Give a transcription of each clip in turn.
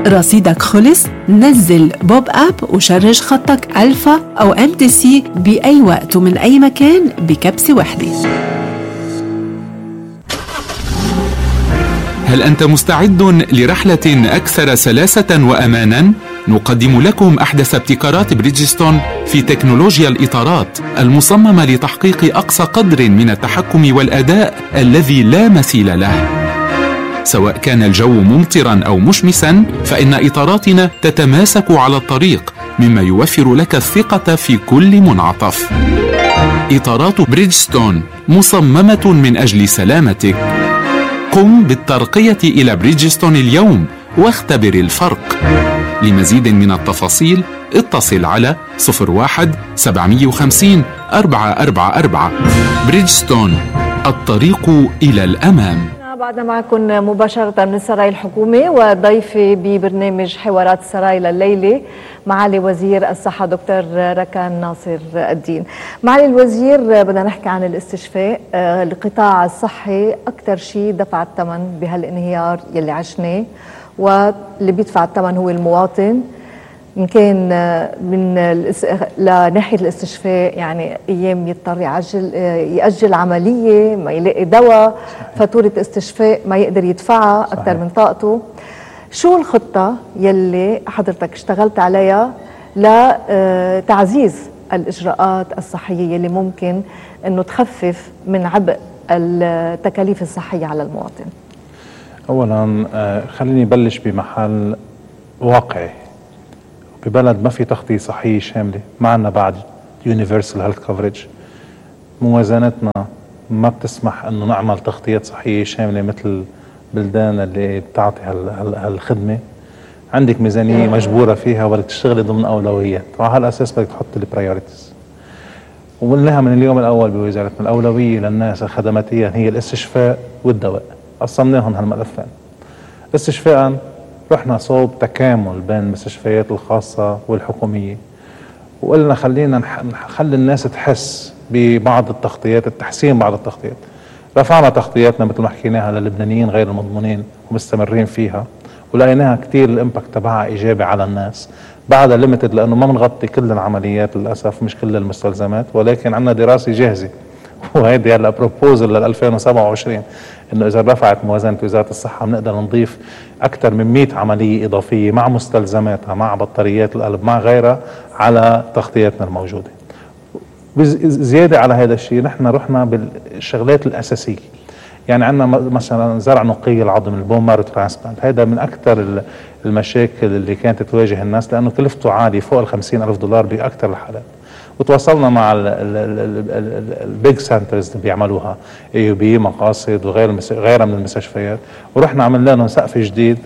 رصيدك خلص؟ نزل بوب اب وشرج خطك ألفا أو MTC بأي وقت ومن أي مكان بكبسة واحدة. هل أنت مستعد لرحلة أكثر سلاسة وأمانا؟ نقدم لكم أحدث ابتكارات بريدجستون في تكنولوجيا الإطارات المصممة لتحقيق أقصى قدر من التحكم والأداء الذي لا مثيل له. سواء كان الجو ممطرا أو مشمسا، فإن إطاراتنا تتماسك على الطريق، مما يوفر لك الثقة في كل منعطف. إطارات بريدجستون مصممة من أجل سلامتك. قم بالترقية إلى بريدجستون اليوم واختبر الفرق. لمزيد من التفاصيل اتصل على 01-750-444. بريدجستون، الطريق إلى الأمام. بعدنا معكم مباشرة من السراي الحكومي، وضيفي ببرنامج حوارات السراي لليلة معالي وزير الصحة دكتور ركان ناصر الدين. معالي الوزير، بدنا نحكي عن الاستشفاء. القطاع الصحي أكثر شيء دفع الثمن بهالانهيار يلي عشناه، واللي بيدفع الثمن هو المواطن. إن كان لناحية الاستشفاء، يعني أيام يضطر يأجل عملية، ما يلاقي دواء، فاتورة استشفاء ما يقدر يدفعها أكثر من طاقته. شو الخطة يلي حضرتك اشتغلت عليها لتعزيز الإجراءات الصحية يلي ممكن أنه تخفف من عبء التكاليف الصحية على المواطن؟ أولا خليني بلش بمحل واقعي. ببلد ما في تغطية صحية شاملة، ما عنا بعد Universal Health Coverage، موازنتنا ما بتسمح انه نعمل تغطيات صحية شاملة مثل بلدان اللي بتعطي هالخدمة. عندك ميزانية مجبورة فيها وبدك تشتغلي ضمن أولويات، وعلى هالأساس بدك تحط البرايورتيز. وقلناها من اليوم الأول بوزارتنا، الأولوية للناس الخدماتية هي الاستشفاء والدواء. قسمناهم هالملفين. استشفاء رحنا صوب تكامل بين المستشفيات الخاصة والحكومية، وقلنا خلينا نخلي الناس تحس ببعض التغطيات، التحسين بعض التغطيات. رفعنا تغطياتنا مثل ما حكيناها للبنانيين غير المضمونين ومستمرين فيها، ولقيناها كتير الامباكت تبعها ايجابي على الناس. بعدها ليميتد لانه ما بنغطي كل العمليات للاسف، مش كل المستلزمات، ولكن عندنا دراسة جاهزة وهيدي هلا بروبوزل لل 2027 انه اذا رفعت موازنه وزاره الصحه بنقدر نضيف اكثر من 100 عمليه اضافيه مع مستلزماتها، مع بطاريات القلب، مع غيرها على تغطياتنا الموجوده. زياده على هذا الشيء نحن رحنا بالشغلات الاساسيه. يعني عندنا مثلا زرع نقي العظم، البون مارو ترانسبلانت، هذا من اكثر المشاكل اللي كانت تواجه الناس لانه كلفته عاليه فوق ال $50,000 باكثر الحالات. وتواصلنا مع البيج سنترز اللي بيعملوها AUB مقاصد وغيرها من المستشفيات، ورحنا عملنا لهم سقف جديد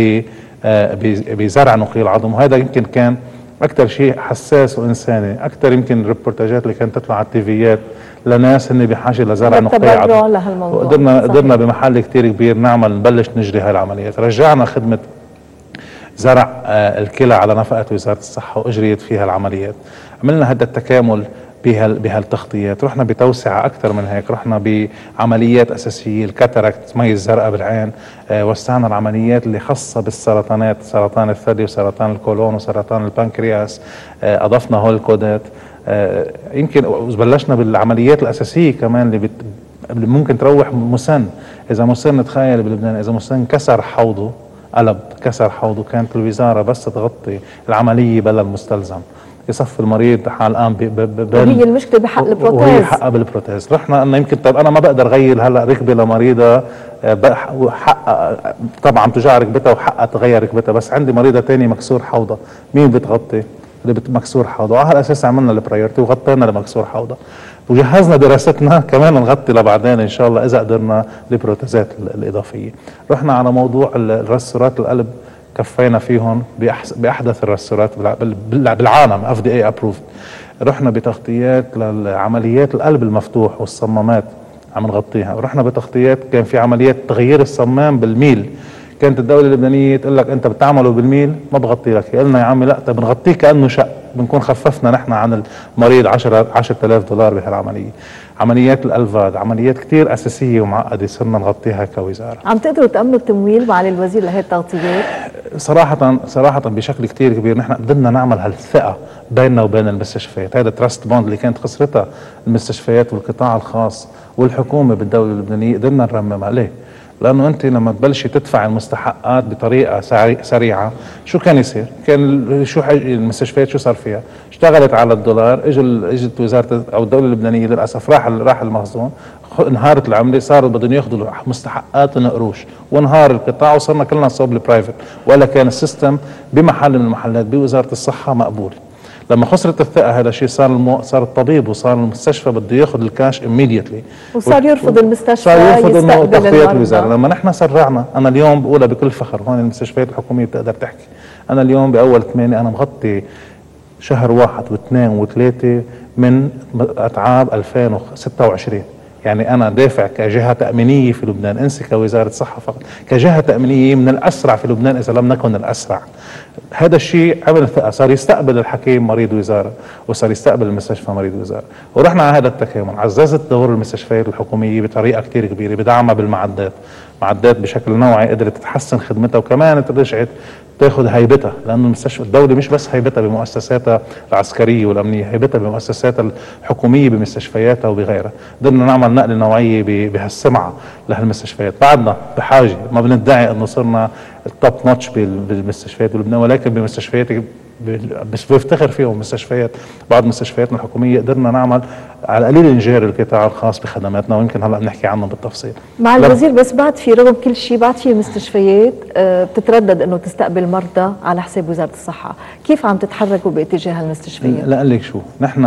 بزرع نقي العظم. وهذا يمكن كان اكثر شيء حساس وانساني، اكثر يمكن الريبورتاجات اللي كانت تطلع على التيفيات لناس هن بحاجه لزرع نقي عظم. قدرنا بمحل كثير كبير نبلش نجري هاي العمليات. رجعنا خدمه زرع الكلى على نفقة وزارة الصحة وأجريت فيها العمليات. عملنا هذا التكامل بهالتغطيات. رحنا بتوسعة أكثر من هيك، رحنا بعمليات أساسية، الكاتاراكت، مي الزرقاء بالعين. وسعنا العمليات اللي خاصة بالسرطانات، سرطان الثدي وسرطان الكولون وسرطان البنكرياس، أضفنا هول الكودات. يمكن بلشنا بالعمليات الأساسية كمان اللي ممكن تروح مسن. إذا مسن، نتخيل بلبنان إذا مسن كسر حوضه، قلب كسر حوضه، كانت الوزارة بس تغطي العملية بلا المستلزم، يصف المريض حالقان وهي المشكلة بحق البروتيز، وهي حقها بالبروتيز. رحنا قلنا يمكن طب أنا ما بقدر غير هلا ركبة لمريضة، حق طبعا تجاه ركبتها وحقها تغير ركبتها، بس عندي مريضة تاني مكسور حوضها، مين بتغطي؟ اللي مكسور حوضها. وعلى هالأساس عملنا البرايورتي وغطينا لمكسور حوضها، وجهزنا دراستنا كمان نغطي لبعدين ان شاء الله اذا قدرنا البروتيزات الاضافيه. رحنا على موضوع الرسورات القلب، كفينا فيهم باحدث الرسورات بالعالم FDA approved. رحنا بتغطيات للعمليات القلب المفتوح والصمامات عم نغطيها. ورحنا بتغطيات كان في عمليات تغيير الصمام بالميل، كانت الدولة اللبنانية تقول لك انت بتعمله بالميل ما بغطي لك. قلنا يا عمي لا، طيب بنغطيه كأنه شق، بنكون خففنا نحن عن المريض $10,000 بهالعملية. عمليات الألفاد، عمليات كتير أساسية ومعقدة صرنا نغطيها كوزارة. عم تقدروا تأمنوا التمويل معالي الوزير لهي التغطيات؟ صراحة بشكل كتير كبير نحن قدرنا نعمل هالثقة بيننا وبين المستشفيات. هذا تراست بوند اللي كانت خسرتها المستشفيات والقطاع الخاص والحكومة بالدولة اللبنانية قدرنا نرممها. ليه؟ لأنه أنت لما تبلشي تدفع المستحقات بطريقة سريعة شو كان يصير؟ كان المستشفيات شو صار فيها؟ اشتغلت على الدولار، اجت وزارة أو الدولة اللبنانية للأسف راح المخزون، انهارت العملة، صاروا بدهم ياخذوا مستحقاتنا قروش، وانهار القطاع وصرنا كلنا صوب البرايفت، ولا كان السيستم بمحل من المحلات بوزارة الصحة مقبول. لما خسرت الثقة هذا الشيء صار الطبيب وصار المستشفى بده ياخذ الكاش immediately، وصار يرفض المستشفى صار يرفض انه يستقبل تغطية المرضى. الوزارة. لما نحن سرعنا، انا اليوم بقولها بكل فخر، هون المستشفيات الحكومية بتقدر تحكي، انا اليوم باول 8 انا مغطي شهر 1 و2 و3 من اتعاب 2026. يعني انا دافع كجهه تامينيه في لبنان، انسى كوزاره صحه فقط، كجهه تامينيه من الاسرع في لبنان اذا لم نكن الاسرع. هذا الشيء عمل ثقه، صار يستقبل الحكيم مريض وزاره، وصار يستقبل المستشفى مريض وزاره، ورحنا على هذا التكامل. عززت دور المستشفيات الحكوميه بطريقه كثير كبيره، بدعمها بالمعدات، معدات بشكل نوعي قدرت تحسن خدمتها، وكمان رجعت تاخذ هيبتها، لانه المستشفى الدولة مش بس هيبتها بمؤسساتها العسكرية والأمنية، هيبتها بمؤسساتها الحكومية بمستشفياتها وبغيرها. قدرنا نعمل نقلة نوعية بهالسمعة لهالمستشفيات. بعدنا بحاجة، ما بندعي انه صرنا التوب نوتش بالمستشفيات بلبنان، ولكن بمستشفيات بس بفتخر فيهم مستشفيات، بعض مستشفياتنا الحكومية قدرنا نعمل على القليل نجاري القطاع الخاص بخدماتنا، ويمكن هلا بنحكي عنهم بالتفصيل مع الوزير. بس بعد في رغم كل شيء بعد في مستشفيات بتتردد انه تستقبل مرضى على حساب وزارة الصحة، كيف عم تتحركوا باتجاه المستشفيات؟ لا لك شو، نحن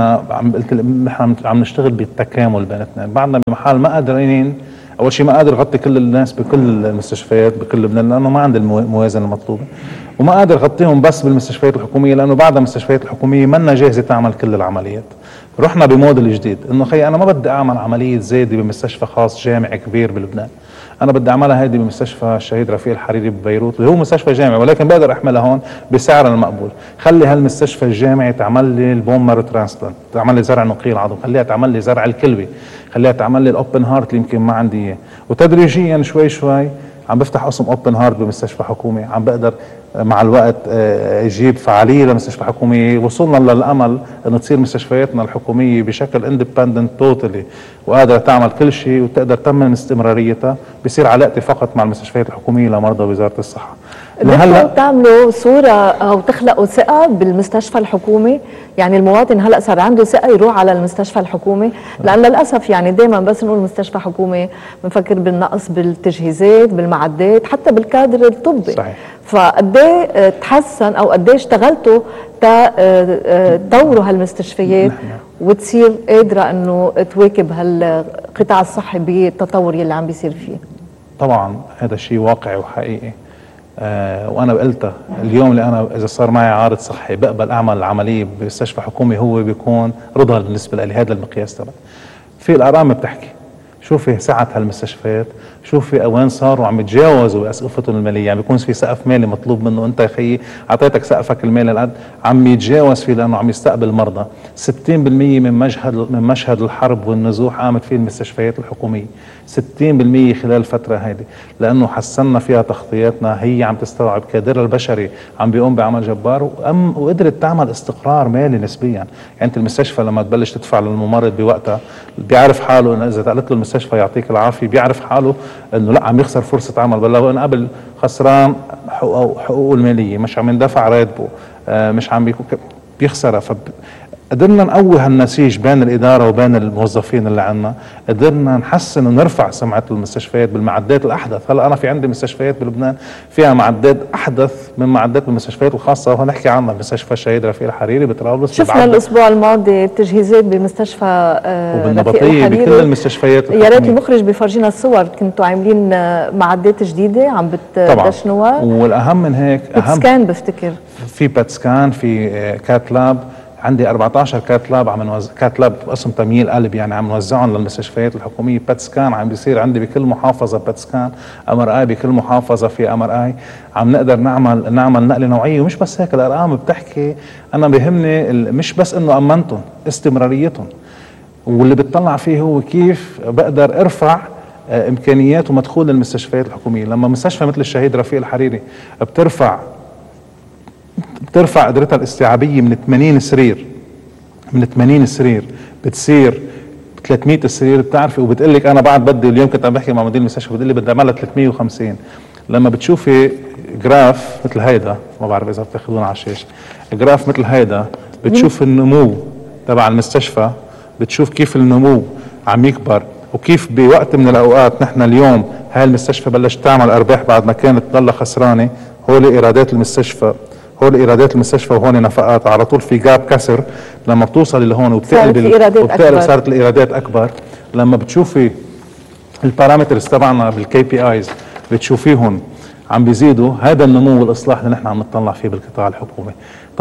عم نشتغل بالتكامل بيناتنا. بعدنا بمحل ما قادرين، اول شيء ما قادر اغطي كل الناس بكل المستشفيات بكل لبنان لانه ما عندي الموازنه المطلوبه، وما قادر اغطيهم بس بالمستشفيات الحكوميه لانه بعد المستشفيات الحكوميه منا جاهزه تعمل كل العمليات. رحنا بموديل جديد انه خي انا ما بدي اعمل عمليه زايده بمستشفى خاص جامعي كبير بلبنان، انا بدي اعملها هيدي بمستشفى الشهيد رفيق الحريري ببيروت اللي هو مستشفى جامعي، ولكن بقدر احملها هون بسعر المقبول. خلي هالمستشفى الجامعي تعمل لي البون مارو ترانسبلانت، تعمل لي زرع نقيل عظم، خليها تعمل لي زرع الكلوي، خليها تعمل لي الاوبن هارت اللي يمكن ما عندي اياه. وتدريجيا شوي شوي عم بفتح قسم اوبن هارت بمستشفى حكومي، عم بقدر مع الوقت اجيب فعاليه لمستشفى حكومي. وصلنا للامل انه تصير مستشفياتنا الحكوميه بشكل اندبندنت توتالي وقادره تعمل كل شيء وتقدر تمن استمراريتها، بصير علاقتي فقط مع المستشفيات الحكوميه لمرضى وزاره الصحه. بدكم تعملوا صورة أو تخلقوا ثقة بالمستشفى الحكومي؟ يعني المواطن هلأ صار عنده ثقة يروح على المستشفى الحكومي؟ لأن للأسف يعني دايما بس نقول مستشفى حكومي بنفكر بالنقص بالتجهيزات بالمعدات حتى بالكادر الطبي. صحيح. فقديه تحسن أو قديه اشتغلتوا تطوروا هالمستشفيات وتصير قادرة أنه تواكب هالقطاع الصحي بالتطور يلي عم بيصير فيه؟ طبعا هذا شيء واقعي وحقيقي. وانا قلتها اليوم اللي انا اذا صار معي عارض صحي بقبل اعمل عمليه بمستشفى حكومي هو بيكون رضا بالنسبه لي. هذا المقياس تبعي. في الارقام بتحكي، شوفي سعه هالمستشفيات، شوفي وين صاروا عم يتجاوزوا اسقفتهم الماليه، عم بيكون في سقف مالي مطلوب منه، انت يا خيي اعطيتك سقفك المالي القد عم يتجاوز فيه لانه عم يستقبل مرضى. 60% من مشهد الحرب والنزوح قامت فيه المستشفيات الحكوميه، 60% خلال الفتره هذه، لانه حسنا فيها تغطياتنا، هي عم تستوعب كادرها البشري عم بيقوم بعمل جبار وقدرت تعمل استقرار مالي نسبيا. يعني انت المستشفى لما تبلش تدفع للممرض بوقتها بيعرف حاله انه اذا قالت له المستشفى يعطيك العافيه بيعرف حاله انه لا عم يخسر فرصه عمل، بل انا قبل خسران حقوقه الماليه، مش عم يندفع راتبه، مش عم بيخسرها. قدرنا نقوي هالنسيج بين الإدارة وبين الموظفين اللي عنا، قدرنا نحسن ونرفع سمعة المستشفيات بالمعدات الأحدث. هلا أنا في عندي مستشفيات بلبنان فيها معدات أحدث من معدات المستشفيات الخاصة، وهنحكي عنها مستشفى الشهيد رفيق الحريري بطرابلس. شفنا الأسبوع الماضي التجهيزات بمستشفى وبالنبطية بكل المستشفيات. يا ريت المخرج بيفرجينا الصور، كنتوا عاملين معدات جديدة عم بتدشنوها. والأهم من هيك بات سكان، بفتكر في بات سكان، في كات لاب. عندي 14 كات لاب كات لاب قسم تمييل قلب، يعني عم نوزعهم للمستشفيات الحكوميه. بات سكان عم بيصير عندي بكل محافظه بات سكان، ام ار اي بكل محافظه في ام ار اي. عم نقدر نعمل نقله نوعيه. ومش بس هيك، الارقام بتحكي. انا بيهمني مش بس انه امنتهم، استمراريتهم. واللي بتطلع فيه هو كيف بقدر ارفع امكانيات ومدخول للمستشفيات الحكوميه. لما مستشفى مثل الشهيد رفيق الحريري بترفع بترفع قدرتها الاستيعابيه من 80 سرير، من 80 سرير بتصير 300 سرير. بتعرفي وبتقول لك انا بعد بدي اليوم كنت عم بحكي مع مدير المستشفى بتقول لي بدي اعملها 350. لما بتشوفي جراف مثل هيدا، ما بعرف اذا بتاخذونه على الشاشه، جراف مثل هيدا بتشوف النمو تبع المستشفى، بتشوف كيف النمو عم يكبر وكيف بوقت من الاوقات نحن اليوم هاي المستشفى بلشت تعمل ارباح بعد ما كانت تضلها خسرانه. هول ايرادات المستشفى، هول ايرادات المستشفى وهون نفقات، على طول في جاب كسر لما بتوصل لهون وبتقلب صارت الايرادات اكبر. لما بتشوفي البارامترز تبعنا بالكي بي ايز بتشوفيهم عم بيزيدوا، هذا النمو والاصلاح اللي نحن عم نطلع فيه بالقطاع الحكومي.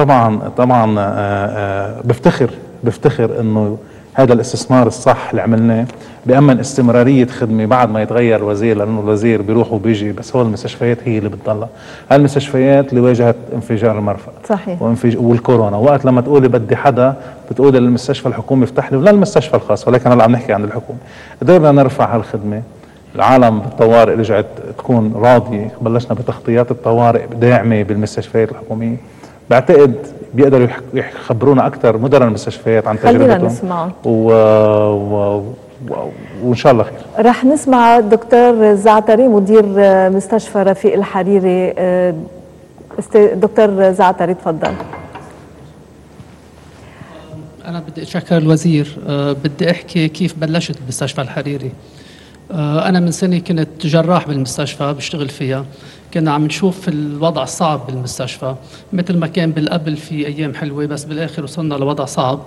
طبعا بفتخر انه هذا الاستثمار الصح اللي عملناه بأمن استمرارية خدمة بعد ما يتغير الوزير، لأنه الوزير بيروح وبيجي، بس هو المستشفيات هي اللي بتضلها. هاي المستشفيات اللي واجهت انفجار المرفأ صحيح والكورونا، وقت لما تقولي بدي حدا بتقولي للمستشفى الحكومي افتح لي ولا المستشفى الخاص، ولكن هلا عم نحكي عن الحكومة. قدرنا نرفع هالخدمة، العالم بالطوارئ رجعت تكون راضية، بلشنا بتغطيات الطوارئ داعمة بالمستشفيات الحكومية. بعتقد بيقدروا يخبرونا اكثر مدراء المستشفيات عن تجربتهم. خلينا نسمعهم وان شاء الله خير. رح نسمع الدكتور زعتري مدير مستشفى رفيق الحريري. دكتور زعتري تفضل. انا بدي اشكر الوزير. بدي احكي كيف بلشت بمستشفى الحريري. انا من سنه كنت جراح بالمستشفى بشتغل فيها، كنا عم نشوف الوضع صعب بالمستشفى، مثل ما كان بالقبل في ايام حلوه، بس بالاخر وصلنا لوضع صعب.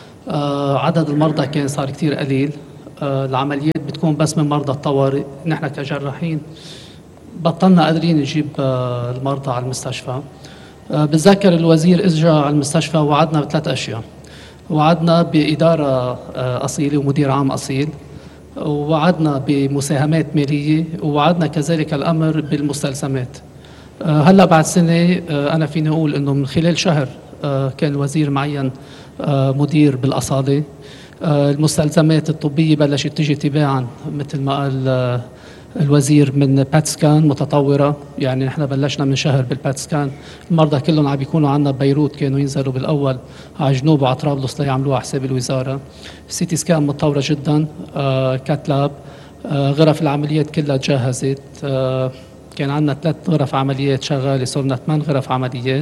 عدد المرضى كان صار كتير قليل، العمليات بتكون بس من مرضى الطوارئ. نحن كجراحين بطلنا قادرين نجيب المرضى على المستشفى. بتذكر الوزير إذ جاء على المستشفى وعدنا بثلاث أشياء. وعدنا بإدارة أصيلة ومدير عام أصيل، ووعدنا بمساهمات مالية، ووعدنا كذلك الأمر بالمستلزمات. هلأ بعد سنة أنا فيني أقول أنه من خلال شهر كان الوزير معين مدير بالأصالة. المستلزمات الطبية بلشت تجي تباعا مثل ما قال الوزير من بات سكان متطورة. يعني نحن بلشنا من شهر بالبات سكان، المرضى كلهم عم بيكونوا عنا ببيروت، كانوا ينزلوا بالأول على جنوب وعلى طرابلس ليعملوها حساب الوزارة. سيتي سكان متطورة جدا، كاتلاب، غرف العمليات كلها تجهزت. كان عنا 3 غرف عمليات شغالة، صرنا 8 غرف عمليات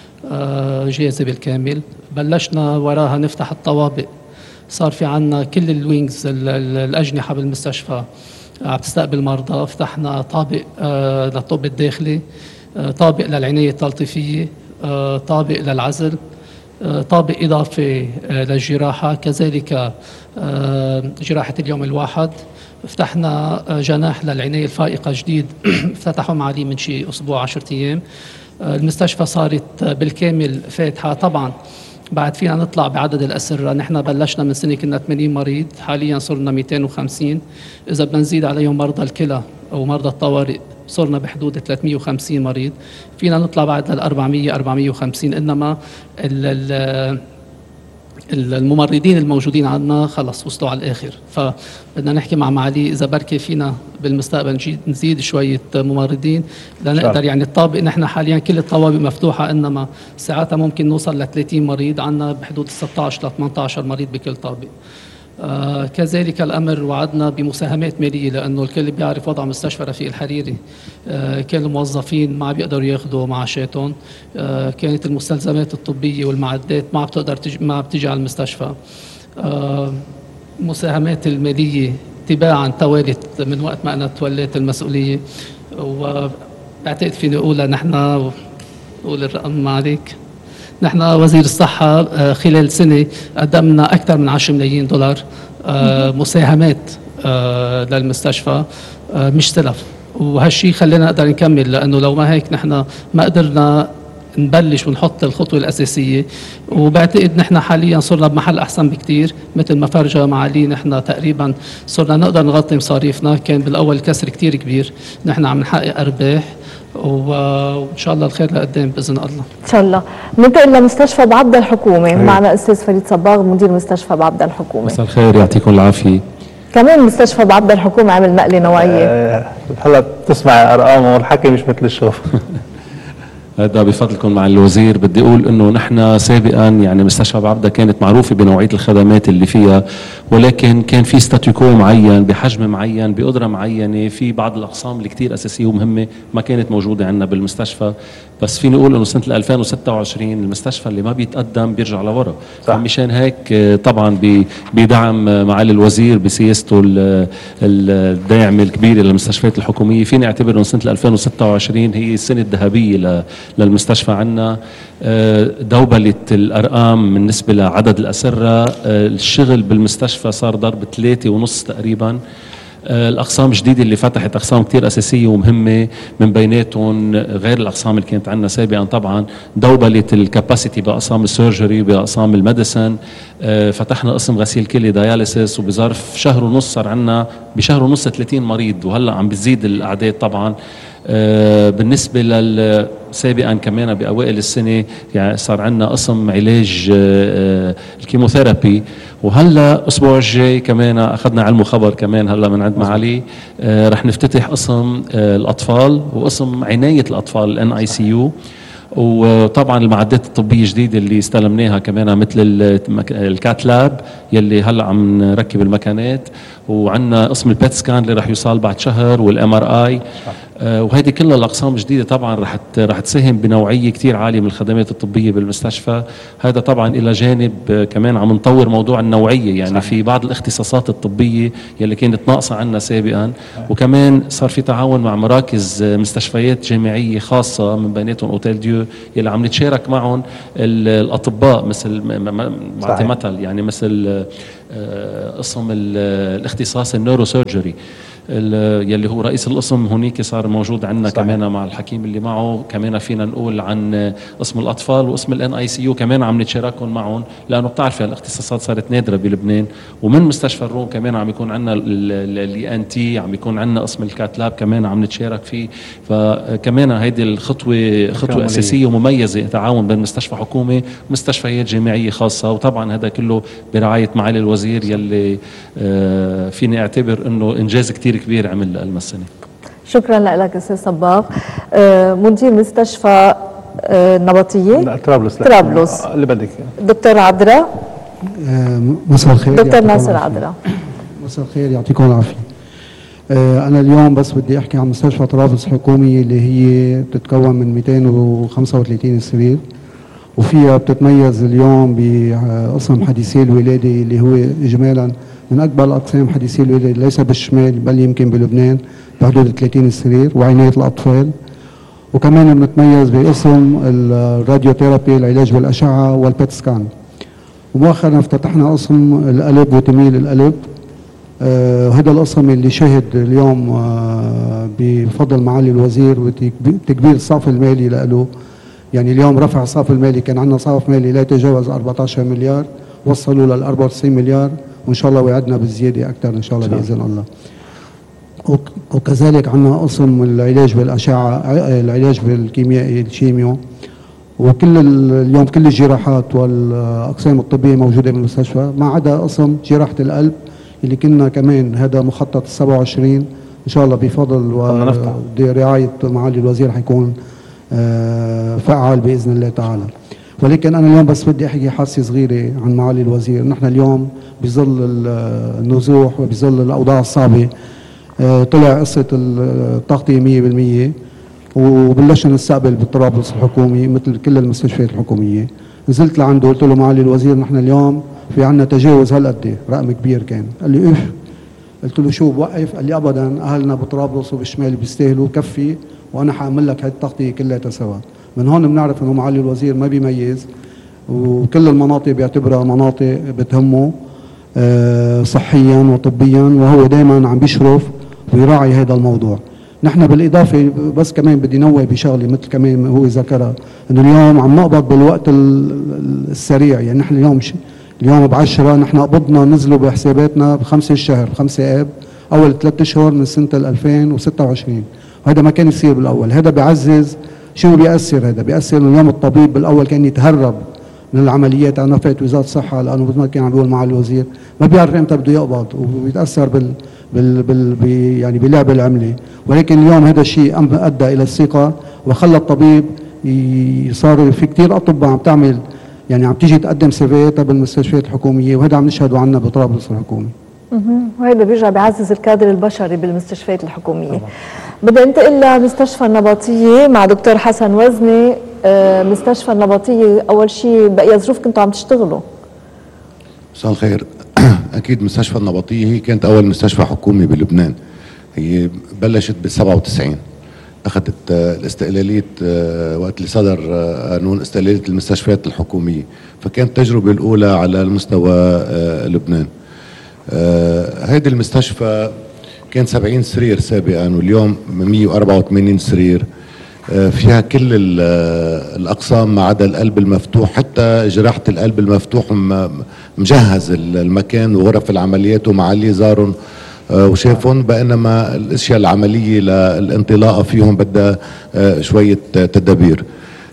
جاهزة بالكامل. بلشنا وراها نفتح الطوابق، صار في عنا كل الوينجز الأجنحة بالمستشفى عم تستقبل مرضى. فتحنا طابق للطب الداخلي، طابق للعناية التلطيفية، طابق للعزل، طابق إضافي للجراحة، كذلك جراحة اليوم الواحد. فتحنا جناح للعناية الفائقة جديد افتتحوا معالي من شيء أسبوع 10 أيام. المستشفى صارت بالكامل فاتحة. طبعا بعد فينا نطلع بعدد الأسرة، نحن بلشنا من سنة كنا 80 مريض، حاليا صرنا 250. إذا بدنا نزيد عليهم مرضى الكلى أو مرضى الطوارئ صرنا بحدود 350 مريض، فينا نطلع بعد لل 400 450. إنما الممرضين الموجودين عندنا خلص وصلوا على الآخر، فبدنا نحكي مع معالي إذا بركي فينا بالمستقبل نزيد شوية ممرضين لنقدر. يعني الطابق نحن حاليا كل الطوابق مفتوحة، إنما ساعتها ممكن نوصل ل 30 مريض، عنا بحدود 16 ل 18 مريض بكل طابق. كذلك الأمر وعدنا بمساهمات مالية، لأنه الكل بيعرف وضع مستشفى رفيق الحريري، كان الموظفين ما بيقدروا ياخذوا معاشاتهم، كانت المستلزمات الطبية والمعدات ما بتقدر ما بتجي على المستشفى. مساهمات المالية تباعا توالت من وقت ما أنا توليت المسؤولية، وبعتقد فيني أقولها نحن، قول الرقم ما عليك، نحن وزير الصحة خلال سنة قدمنا أكثر من 10 ملايين دولار مساهمات للمستشفى، مش سلف. وهالشيء خلينا نقدر نكمل، لأنه لو ما هيك نحن ما قدرنا نبلش ونحط الخطوة الأساسية. وبعتقد نحن حاليا صرنا بمحل أحسن بكتير، مثل ما فرجة معالي نحن تقريبا صرنا نقدر نغطي مصاريفنا. كان بالأول كسر كتير كبير، نحن عم نحقق أرباح، وإن شاء الله الخير لقدام بإذن الله. إن شاء الله. ننتقل لمستشفى بعبد الحكومة. معنا أستاذ فريد صباغ مدير مستشفى بعبد الحكومة. مساء الخير، يعطيكم العافية. كمان مستشفى بعبد الحكومة عمل نقلة نوعية. هلا بتسمع أرقام والحكي مش مثل الشوف. هذا بفضلكم مع الوزير. بدي أقول أنه نحن سابقا يعني مستشفى بعبدة كانت معروفة بنوعية الخدمات اللي فيها، ولكن كان في ستاتيكو معين بحجم معين بقدرة معينة في بعض الأقسام اللي كتير أساسية ومهمة ما كانت موجودة عندنا بالمستشفى. بس فيني أقول أنه سنة 2026 المستشفى اللي ما بيتقدم بيرجع لورا. مشان هيك طبعا بدعم معالي الوزير بسياسته الداعم الكبير للمستشفيات الحكومية، فيني أعتبر أنه سنة 2026 هي السنة الذهبية للمستشفى عنا. دوبلة الأرقام بالنسبة لعدد الأسرة، الشغل بالمستشفى صار ضرب 3.5 تقريبا. الأقسام الجديدة اللي فتحت أقسام كتير أساسية ومهمة، من بيناتهم غير الأقسام اللي كانت عندنا سابقا طبعا دوبلة الكاباسيتي بأقسام السيرجري بأقسام الميديسن. فتحنا قسم غسيل كلي دياليسيس، وبظرف شهر ونص صار عندنا بشهر ونص 30 مريض، وهلأ عم بتزيد الأعداد طبعا. بالنسبة سابقا كمان بأوائل السنة يعني صار عندنا قسم علاج الكيموثيرابي، وهلا الأسبوع الجاي كمان أخذنا علم وخبر كمان هلا من عند معالي رح نفتتح قسم الأطفال وقسم عناية الأطفال NICU. وطبعا المعدات الطبية الجديدة اللي استلمناها كمان مثل الكات لاب يلي هلا عم نركب المكانات، وعندنا قسم البيت سكان اللي رح يوصل بعد شهر، والMRI. وهذه كلها الأقسام الجديدة طبعا رح تساهم بنوعية كتير عالية من الخدمات الطبية بالمستشفى. هذا طبعا إلى جانب كمان عم نطور موضوع النوعية، يعني في بعض الاختصاصات الطبية يلي كانت ناقصة عنا سابقا، وكمان صار في تعاون مع مراكز مستشفيات جامعية خاصة من بيناتهم أوتيل ديو يلي عم نتشارك معهم الأطباء، مثل بعطي مثل يعني مثل قسم الاختصاص النيوروسيرجري يلي هو رئيس القسم هونيك صار موجود عندنا كمان مع الحكيم اللي معه. كمان فينا نقول عن قسم الأطفال وقسم الNICU كمان عم نتشاركهم معهم، لأنه بتعرفي الاختصاصات صارت نادرة بلبنان. ومن مستشفى الروم كمان عم يكون عندنا ENT، عم يكون عندنا قسم الكات لاب كمان عم نتشارك فيه. فكمان هيدي خطوة أساسية ومميزة، تعاون بين مستشفى حكومي ومستشفيات جامعية خاصة. وطبعا هذا كله برعاية معالي الوزير يلي فيني اعتبر انه انجاز كتير كبير عمل المسنة. شكرا لك استاذ صباغ. مدير مستشفى النبطية طرابلس اللي بدك دكتور عذرا. مساء الخير دكتور ناصر عذرا. مساء الخير، يعطيكم العافية. أنا اليوم بس بدي أحكي عن مستشفى طرابلس الحكومي اللي هي بتتكون من 235 سرير، وفيها بتتميز اليوم بقسم حديثي الولادة اللي هو إجمالا من أكبر أقسام حديثي الولادة ليس بالشمال بل يمكن بلبنان بحدود 30 سرير، وعناية الأطفال. وكمان بنتميز بقسم الراديو ثيرابي، العلاج بالأشعة والبيت سكان. ومؤخرا افتتحنا قسم القلب وتميل القلب. هذا القسم اللي شهد اليوم بفضل معالي الوزير وتكبير الصافي المالي له. يعني اليوم رفع الصافي المالي، كان عندنا صافي مالي لا يتجاوز 14 مليار، وصلوا لل 94 مليار، وإن شاء الله وعدنا بالزيادة أكثر إن شاء الله بإذن الله. وكذلك عندنا قسم العلاج بالأشعة، العلاج بالكيميائي الشيميو، وكل اليوم كل الجراحات والأقسام الطبية موجودة بالمستشفى، ما عدا قسم جراحة القلب اللي كنا كمان هذا مخطط 27 إن شاء الله بفضل ورعاية معالي الوزير حيكون فعال بإذن الله تعالى. ولكن أنا اليوم بس بدي أحكي حادثة صغيرة عن معالي الوزير. نحن اليوم بظل النزوح وبظل الأوضاع الصعبة طلع قصة التغطية 100%، وبلشنا نستقبل بالطرابلس الحكومي مثل كل المستشفيات الحكومية. نزلت لعنده قلت له معالي الوزير نحن اليوم في عنا تجاوز هالقد رقم كبير كان. قال لي إيش؟ قلت له شو بوقف؟ قال لي أبدا، أهلنا بطرابلس وبالشمال بيستاهلوا، كفي وأنا حأعمل لك هاي التغطية كلها سوا. من هون بنعرف إنه معالي الوزير ما بيميز، وكل المناطق بيعتبرها مناطق بتهمه صحيا وطبيا، وهو دائما عم بيشرف ويراعي هذا الموضوع. نحن بالإضافة بس كمان بدي نوه بشغلة مثل كمان هو ذكرها، إنه اليوم عم نقبض بالوقت السريع. يعني نحن اليوم ب10 نحن قبضنا نزلوا بحساباتنا ب5 الشهر، 5 آب أول 3 أشهر من سنة 2026، وهذا ما كان يصير بالأول. هذا بيعزز شو بيأثر؟ هذا بيأثر إنه اليوم الطبيب بالأول كان يتهرب من العمليات. أنا فات وزارة الصحة لأنه مثل ما كان عم بيقول معالي الوزير ما بيعرف إمتى بده يقبض، وبيتأثر يعني بلعب العملة. ولكن اليوم هذا الشيء أدى إلى الثقة وخلى الطبيب صار في كتير أطباء عم تعمل يعني عم تيجي تقدم سيفياتها بالمستشفيات الحكومية، وهذا عم نشهده عنا بطرابلس الحكومي. وهذا بيرجع بيعزز الكادر البشري بالمستشفيات الحكومية. بدي انتقل لمستشفى النبطية مع دكتور حسن وزني. مستشفى النبطية أول شيء بأي ظروف كنتوا عم تشتغلوا؟ مساء الخير. أكيد مستشفى النبطية هي كانت أول مستشفى حكومي بلبنان. هي بلشت ب97، أخذت الاستقلالية وقت اللي صدر قانون استقلالية المستشفيات الحكومية، فكانت التجربة الأولى على المستوى لبنان. هذه المستشفى كان 70 سرير سابقا، واليوم 184 سرير. فيها كل الأقسام ما عدا القلب المفتوح، حتى جراحة القلب المفتوح مجهز المكان وغرف العمليات ومعالي زارهم وشافهم، بينما الاشياء العمليه للانطلاقه فيهم بدها شويه تدابير.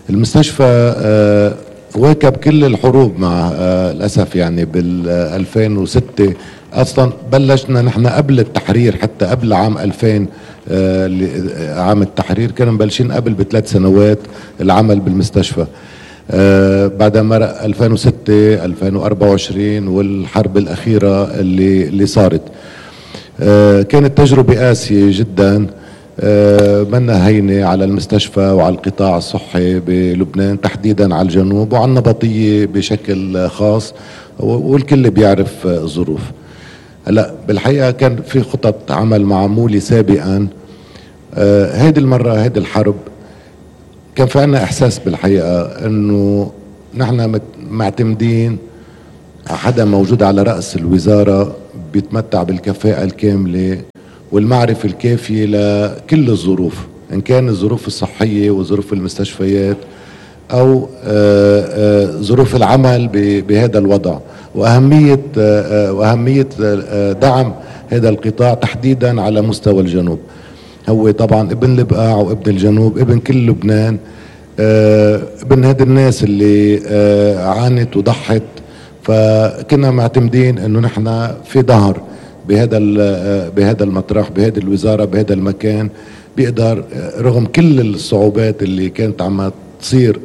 المستشفى واكب كل الحروب مع الاسف، يعني بال 2006 اصلا بلشنا نحن قبل التحرير، حتى قبل عام 2000 عام التحرير كانوا مبلشين قبل ب3 سنوات العمل بالمستشفى. بعد مرق 2006 2024 والحرب الاخيره اللي صارت، كانت تجربة قاسية جدا، منا هينة على المستشفى وعلى القطاع الصحي بلبنان، تحديدا على الجنوب وعلى النبطية بشكل خاص، والكل بيعرف الظروف. هلا بالحقيقة كان في خطط عمل معمولة سابقا. هيدي المرة هيدي الحرب كان في عنا احساس بالحقيقة انه نحن معتمدين حدا موجود على رأس الوزارة بيتمتع بالكفاءة الكاملة والمعرفة الكافية لكل الظروف، إن كان الظروف الصحية وظروف المستشفيات أو ظروف العمل بهذا الوضع، وأهمية دعم هذا القطاع تحديدا على مستوى الجنوب. هو طبعا ابن البقاع وابن الجنوب، ابن كل لبنان، ابن هذه الناس اللي عانت وضحت. فكنا معتمدين انه نحن في ظهر بهذا المطرح، بهذه الوزاره، بهذا المكان، بيقدر رغم كل الصعوبات اللي كانت عم تصير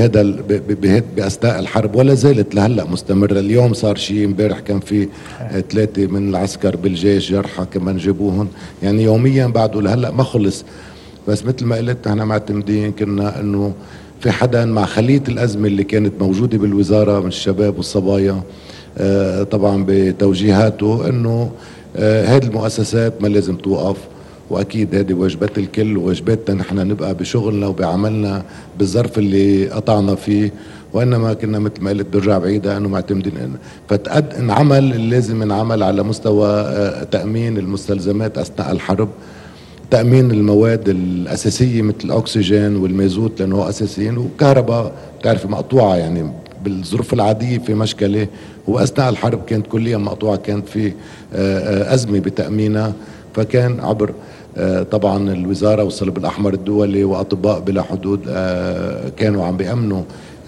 باثناء الحرب ولا زالت لهلا مستمره. اليوم صار شيء، امبارح كان في 3 من العسكر بالجيش جرحى كمان جابوهم، يعني يوميا بعده لهلا ما خلص. بس مثل ما قلت نحن معتمدين كنا انه في حدا مع خلية الأزمة اللي كانت موجودة بالوزارة من الشباب والصبايا، طبعا بتوجيهاته انه هذه المؤسسات ما لازم توقف، واكيد هذه واجبات الكل وواجباتنا نحن نبقى بشغلنا وبعملنا بالظرف اللي قطعنا فيه. وانما كنا مثل ما قلت برجع بعيدة انه معتمدين انعمل اللي لازم ينعمل على مستوى تأمين المستلزمات اثناء الحرب، تأمين المواد الأساسية مثل الأكسجين والمازوت لأنه أساسيين، وكهرباء بتعرف مقطوعة، يعني بالظروف العادية في مشكلة، وأثناء الحرب كانت كليا مقطوعة، كانت في أزمة بتأمينها. فكان عبر طبعا الوزارة والصليب الأحمر الدولي وأطباء بلا حدود كانوا عم بيأمنوا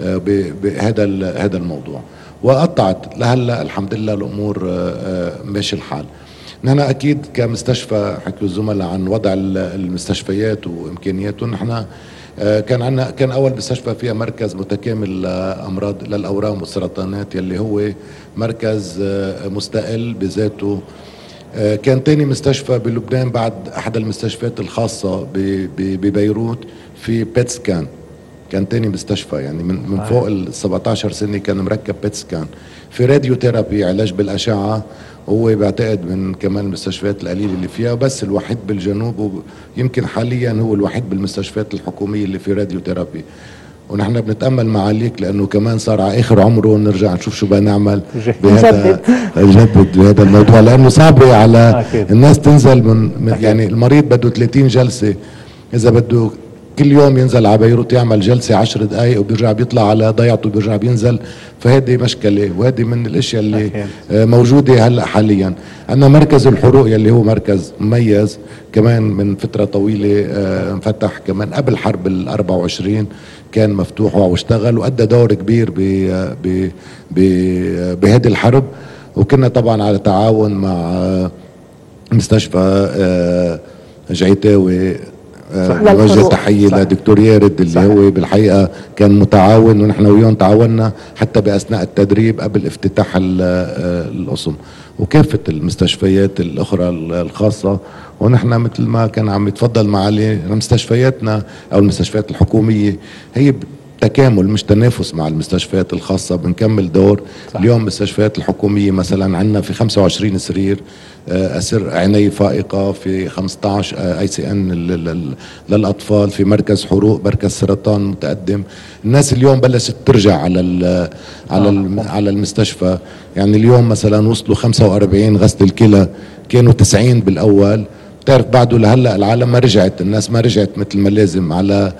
بهذا الموضوع، وقطعت لهلا الحمد لله الأمور ماشي الحال. نحن اكيد كمستشفى، حكوا الزملاء عن وضع المستشفيات وامكانياته، نحن كان اول مستشفى فيها مركز متكامل لامراض للاورام والسرطانات يلي هو مركز مستقل بذاته. كان تاني مستشفى بلبنان بعد احد المستشفيات الخاصة ببيروت في بيت سكان، كان تاني مستشفى، يعني من فوق ال 17 سنة كان مركب بيت سكان. في راديو ثيرابي، علاج بالاشعة، هو بعتقد من كمان المستشفيات القليلة اللي فيها، بس الوحيد بالجنوب، ويمكن حاليا هو الوحيد بالمستشفيات الحكومية اللي في راديو ثيرابي. ونحن بنتأمل معاليك لأنه كمان صار على آخر عمره نرجع نشوف شو بدنا نعمل نجدد بهذا الموضوع، لأنه صعبة على الناس تنزل من يعني المريض بده 30 جلسة، إذا بده كل يوم ينزل على بيروت يعمل جلسة 10 دقايق وبيرجع بيطلع على ضيعته وبيرجع بينزل. فهذه مشكلة، وهذه من الاشياء اللي موجودة هلا حاليا. عندنا مركز الحروق يلي هو مركز مميز كمان من فترة طويلة، انفتح كمان قبل حرب ال24 كان مفتوح واشتغل وأدى دور كبير بهذه الحرب. وكنا طبعا على تعاون مع مستشفى جعيتاوي نوجه تحية لدكتور يارد اللي هو بالحقيقة كان متعاون، ونحن وياه تعاوننا حتى بأثناء التدريب قبل افتتاح القسم، وكافة المستشفيات الأخرى الخاصة. ونحن مثل ما كان عم يتفضل معالي، مستشفياتنا أو المستشفيات الحكومية هي تكامل مش تنافس مع المستشفيات الخاصة، بنكمل دور. صح. اليوم المستشفيات الحكومية مثلا عندنا في 25 سرير أسر عناية فائقة، في 15 ICN للأطفال، في مركز حروق، مركز سرطان متقدم. الناس اليوم بلشت ترجع على المستشفى. يعني اليوم مثلا وصلوا 45 غسل الكلى، كانوا 90 بالأول. بتعرف بعده لهلا العالم ما رجعت، الناس ما رجعت مثل ما لازم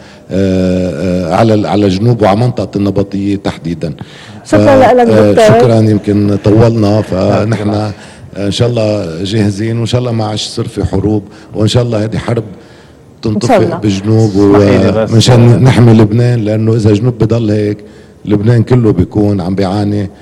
على جنوب وعلى منطقة النبطية تحديدا. شكرا لك دكتور. شكرا، يمكن طولنا، فنحن ان شاء الله جاهزين، وان شاء الله ما عادش يصير في حروب، وان شاء الله هذه حرب تنطفئ بجنوب، ومشان نحمي لبنان، لانه اذا جنوب بضل هيك لبنان كله بيكون عم بيعاني،